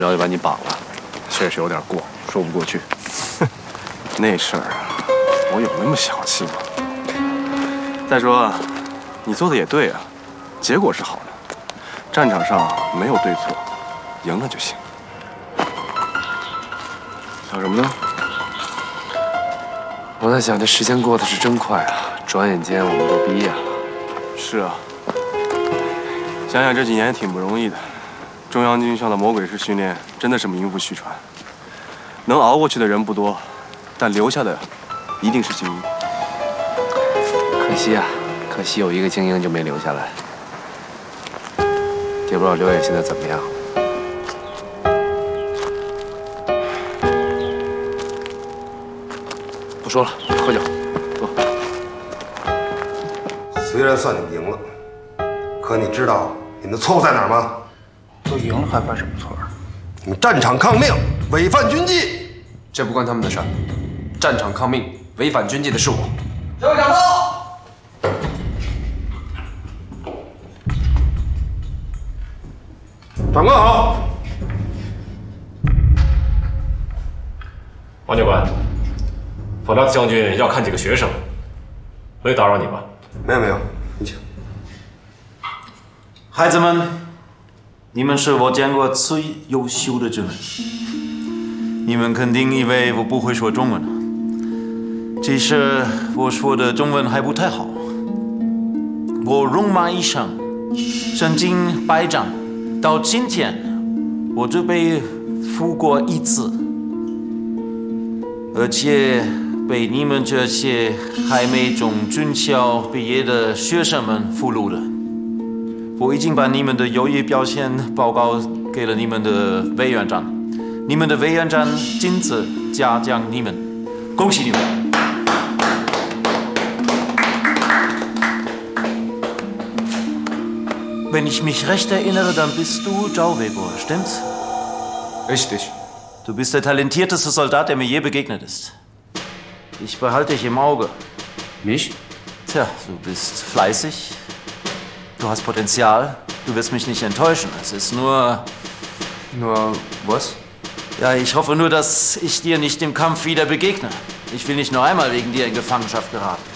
然后就把你绑了，确实有点过，说不过去。那事儿啊，我有那么小气吗？再说，你做的也对啊，结果是好的，战场上没有对错，赢了就行。想什么呢？ 我在想，这时间过得是真快啊，转眼间我们都毕业了。 是啊，想想这几年也挺不容易的。中央军校的魔鬼式训练真的是名不虚传，能熬过去的人不多，但留下的一定是精英。 可惜啊，可惜有一个精英就没留下来。也不知道刘野现在怎么样。不说了，喝酒，走。 虽然算你们赢了，可你知道你们的错误在哪儿吗？ 都赢了还犯什么错啊？ 你们战场抗命，违反军纪。 这不关他们的事儿。战场抗命，违反军纪的是我。 这位长到。长官好。 王教官，法拉子将军要看几个学生，没打扰你吧？ 没有，你请。 孩子们，你们是我见过最优秀的人，你们肯定以为我不会说中文了。其实我说的中文还不太好。我戎马一生，身经百战，到今天我只被俘过一次，而且被你们这些还没从军校毕业的学生们俘虏了。我已经把你们的优异表现报告给了你们的委员长，你们的委员长亲自嘉奖你们，恭喜你们！Wenn ich mich recht erinnere, dann bist du Zhao Weiguo, stimmt's? Richtig. Du bist der talentierteste Soldat, der mir je begegnet ist. Ich behalte dich im Auge. Mich? Tja, du bist fleißig. Du hast Potenzial. Du wirst mich nicht enttäuschen. Es ist nur... Nur was? Ja, ich hoffe nur, dass ich dir nicht im Kampf wieder begegne. Ich will nicht nur einmal wegen dir in Gefangenschaft geraten.